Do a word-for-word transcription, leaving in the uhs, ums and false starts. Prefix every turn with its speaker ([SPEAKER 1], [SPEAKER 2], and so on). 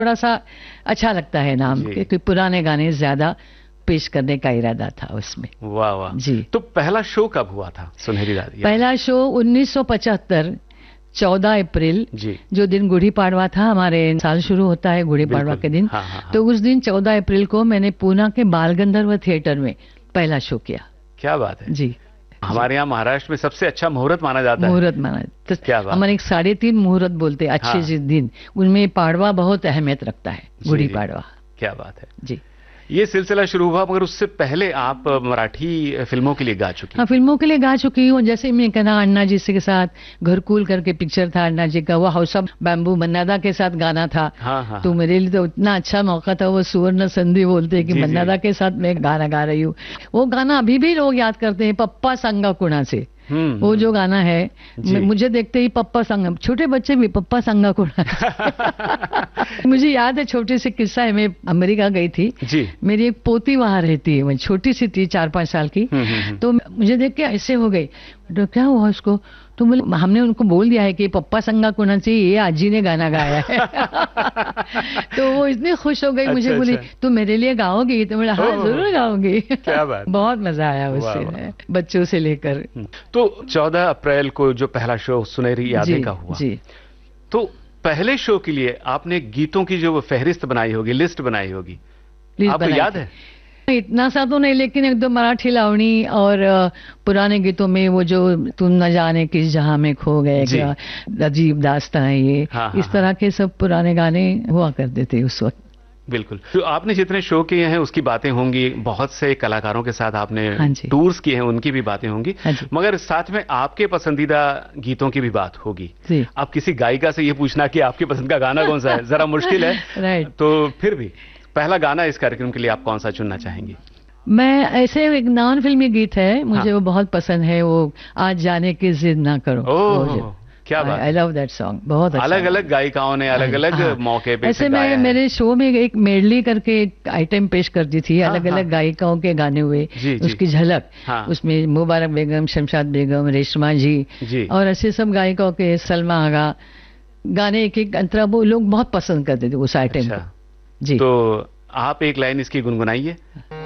[SPEAKER 1] थोड़ा सा अच्छा लगता है नाम, क्योंकि पुराने गाने ज्यादा पेश करने का इरादा था उसमें।
[SPEAKER 2] वाह वाह
[SPEAKER 1] जी।
[SPEAKER 2] तो पहला शो कब हुआ था सुनहरी रात?
[SPEAKER 1] पहला शो उन्नीस सौ पचहत्तर चौदह अप्रैल
[SPEAKER 2] जी।
[SPEAKER 1] जो दिन गुड़ी पाड़वा था, हमारे साल शुरू होता है गुड़ी पाड़वा के दिन।
[SPEAKER 2] हाँ, हाँ, हाँ।
[SPEAKER 1] तो उस दिन चौदह अप्रैल को मैंने पूना के बाल गंधर्व थिएटर में पहला शो किया।
[SPEAKER 2] क्या बात है
[SPEAKER 1] जी।
[SPEAKER 2] हमारे यहाँ महाराष्ट्र में सबसे अच्छा मुहूर्त माना जाता है।
[SPEAKER 1] मुहूर्त माना तो
[SPEAKER 2] क्या बात
[SPEAKER 1] हमारे एक साढ़े तीन मुहूर्त बोलते हैं अच्छे
[SPEAKER 2] हाँ।
[SPEAKER 1] दिन, उनमें पाड़वा बहुत अहमियत रखता है, गुड़ी पाड़वा।
[SPEAKER 2] क्या बात है
[SPEAKER 1] जी।
[SPEAKER 2] ये सिलसिला शुरू हुआ, मगर उससे पहले आप मराठी फिल्मों के लिए गा चुकी?
[SPEAKER 1] हाँ, फिल्मों के लिए गा चुकी हूँ। जैसे मैं कहना अन्ना जी के साथ घरकुल करके पिक्चर था अन्ना जी का, वो हाउस ऑफ बैम्बू मन्नादा के साथ गाना था।
[SPEAKER 2] हाँ, हाँ,
[SPEAKER 1] तो मेरे लिए तो इतना अच्छा मौका था, वो सुवर्ण संधि बोलते हैं कि मन्नादा के साथ मैं गाना गा रही हूँ। वो गाना अभी भी लोग याद करते हैं, पप्पा संगा कुणा से। वो जो गाना है, मुझे देखते ही पप्पा संगा, छोटे बच्चे भी पप्पा संगा कुणा। मुझे याद है छोटे से किस्सा है, मैं अमेरिका गई थी
[SPEAKER 2] जी।
[SPEAKER 1] मेरी एक पोती वहां रहती है, मैं छोटी सी थी चार पांच साल की। तो मुझे देख के ऐसे हो गई, तो क्या हुआ उसको, तो बोले हमने उनको बोल दिया है कि पप्पा संगा कुणा से ये आजी ने गाना गाया है। तो वो इतनी खुश हो गई, मुझे
[SPEAKER 2] अच्छा,
[SPEAKER 1] बोली
[SPEAKER 2] अच्छा।
[SPEAKER 1] तू मेरे लिए गाओगी? तो बोला हाँ जरूर गाऊंगी।
[SPEAKER 2] क्या बात।
[SPEAKER 1] बहुत मजा आया उससे, बच्चों से लेकर।
[SPEAKER 2] तो चौदह अप्रैल को जो पहला शो सुनहरी यादें का हुआ,
[SPEAKER 1] जी।
[SPEAKER 2] तो पहले शो के लिए आपने गीतों की जो फहरिस्त बनाई होगी, लिस्ट बनाई होगी, आपको याद है?
[SPEAKER 1] इतना सा तो नहीं, लेकिन एक दो मराठी लावणी और पुराने गीतों में वो जो तुम न जाने किस जहां में खो गए, क्या अजीब दास्तां है ये।
[SPEAKER 2] हाँ,
[SPEAKER 1] इस तरह के सब पुराने गाने हुआ करते थे उस वक्त।
[SPEAKER 2] बिल्कुल। तो आपने जितने शो किए हैं उसकी बातें होंगी, बहुत से कलाकारों के साथ आपने
[SPEAKER 1] हाँ
[SPEAKER 2] टूर्स किए हैं उनकी भी बातें होंगी,
[SPEAKER 1] हाँ
[SPEAKER 2] मगर साथ में आपके पसंदीदा गीतों की भी बात होगी। अब किसी गायिका से ये पूछना कि आपकी पसंद का गाना कौन सा है जरा मुश्किल है।
[SPEAKER 1] राइट।
[SPEAKER 2] तो फिर भी पहला गाना इस कार्यक्रम के लिए आप कौन सा चुनना चाहेंगी?
[SPEAKER 1] मैं ऐसे एक नॉन फिल्मी गीत है, मुझे हाँ। वो बहुत पसंद है, वो आज जाने की जिद ना करो।
[SPEAKER 2] ओह क्या बात।
[SPEAKER 1] आई लव दैट सॉन्ग, बहुत अच्छा।
[SPEAKER 2] अलग अलग गायिकाओं ने अलग अलग हाँ। मौके पे
[SPEAKER 1] ऐसे मैं मेरे शो में एक मेडली करके एक आइटम पेश करती थी, अलग अलग गायिकाओं के गाने हुए, उसकी झलक। हाँ। उसमें मुबारक बेगम, शमशाद बेगम, रेशमा जी, जी और ऐसे सब गायिकाओं के, सलमा आगा गाने एक एक अंतरा, वो लोग बहुत पसंद करते थे उस आइटम को। जी।
[SPEAKER 2] तो आप एक लाइन इसकी गुनगुनाइए।